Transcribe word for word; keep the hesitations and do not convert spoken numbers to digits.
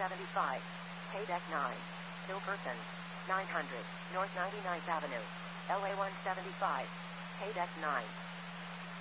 seventy-five. Pay deck nine. Still person. nine hundred. North ninety-ninth Avenue. L A one seventy-five. Pay deck nine.